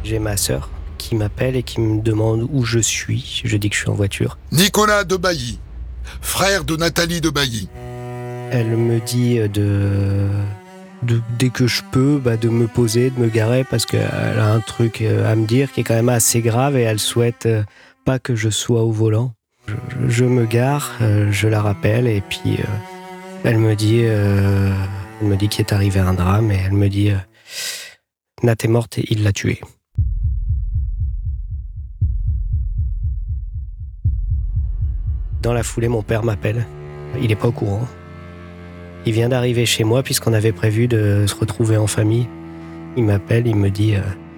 J'ai ma sœur qui m'appelle et qui me demande où je suis. Je dis que je suis en voiture. Nicolas de Bailly, frère de Nathalie de Bailly. Elle me dit dès que je peux, de me poser, de me garer parce qu'elle a un truc à me dire qui est quand même assez grave et elle souhaite pas que je sois au volant. Je me gare, je la rappelle et puis elle me dit qu'il est arrivé un drame et elle me dit Nat est morte et il l'a tuée. Dans la foulée, mon père m'appelle. Il n'est pas au courant. Il vient d'arriver chez moi puisqu'on avait prévu de se retrouver en famille. Il m'appelle, il me dit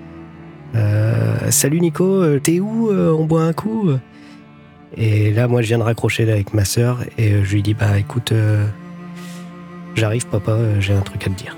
Salut Nico, t'es où? On boit un coup? Et là, moi, je viens de raccrocher avec ma sœur et je lui dis écoute, j'arrive papa, j'ai un truc à te dire.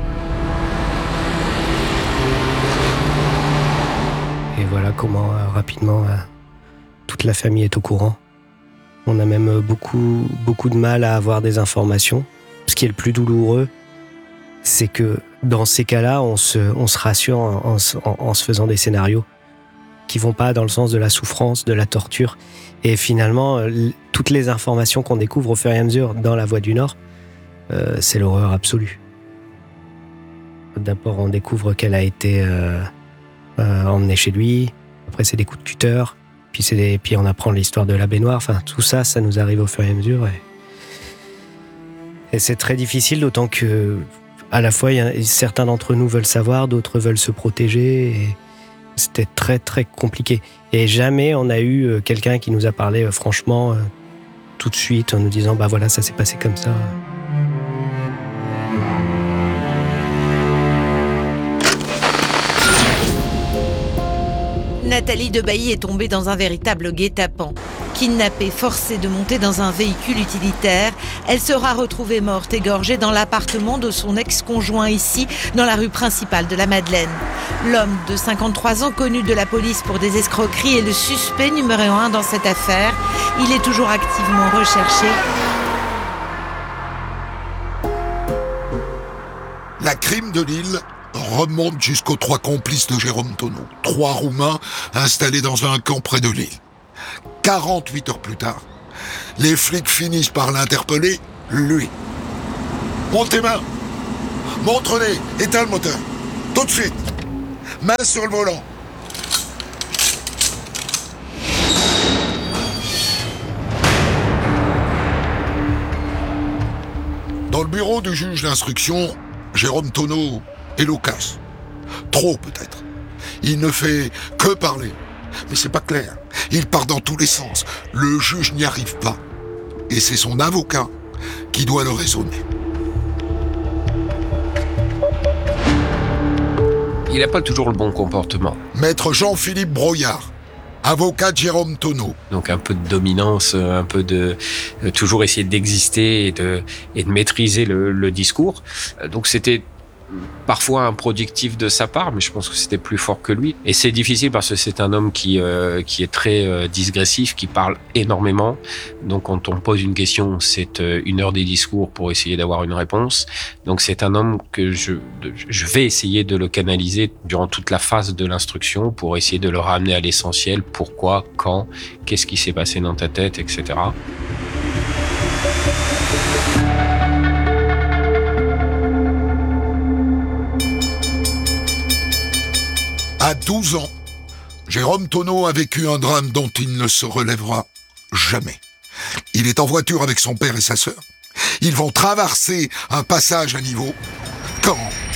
Et voilà comment rapidement toute la famille est au courant. On a même beaucoup de mal à avoir des informations. Ce qui est le plus douloureux, c'est que dans ces cas-là, on se rassure en se faisant des scénarios qui vont pas dans le sens de la souffrance, de la torture. Et finalement, toutes les informations qu'on découvre au fur et à mesure dans La Voix du Nord, c'est l'horreur absolue. D'abord, on découvre qu'elle a été emmenée chez lui. Après, c'est des coups de cutter. Puis on apprend l'histoire de la baignoire. Enfin, tout ça, ça nous arrive au fur et à mesure. Et c'est très difficile, d'autant que, à la fois, certains d'entre nous veulent savoir, d'autres veulent se protéger. Et c'était très, très compliqué. Et jamais on a eu quelqu'un qui nous a parlé franchement, tout de suite, en nous disant voilà, ça s'est passé comme ça. Nathalie de Bailly est tombée dans un véritable guet-apens. Kidnappée, forcée de monter dans un véhicule utilitaire, elle sera retrouvée morte, égorgée dans l'appartement de son ex-conjoint ici, dans la rue principale de la Madeleine. L'homme de 53 ans, connu de la police pour des escroqueries, est le suspect numéro 1 dans cette affaire. Il est toujours activement recherché. La crime de Lille remonte jusqu'aux 3 complices de Jérôme Tonneau, 3 Roumains installés dans un camp près de Lille. 48 heures plus tard, les flics finissent par l'interpeller, lui. Monte tes mains, montre-les, éteins le moteur, tout de suite, main sur le volant. Dans le bureau du juge d'instruction, Jérôme Tonneau est loquace. Trop peut-être. Il ne fait que parler. Mais c'est pas clair. Il part dans tous les sens. Le juge n'y arrive pas. Et c'est son avocat qui doit le raisonner. Il n'a pas toujours le bon comportement. Maître Jean-Philippe Broyard, avocat de Jérôme Tonneau. Donc un peu de dominance, un peu de toujours essayer d'exister et de maîtriser le discours. Donc c'était parfois improductif de sa part, mais je pense que c'était plus fort que lui. Et c'est difficile parce que c'est un homme qui est très digressif, qui parle énormément. Donc quand on pose une question, c'est 1 heure des discours pour essayer d'avoir une réponse. Donc c'est un homme que je vais essayer de le canaliser durant toute la phase de l'instruction pour essayer de le ramener à l'essentiel. Pourquoi, quand, qu'est-ce qui s'est passé dans ta tête, etc. À 12 ans, Jérôme Tonneau a vécu un drame dont il ne se relèvera jamais. Il est en voiture avec son père et sa sœur. Ils vont traverser un passage à niveau quand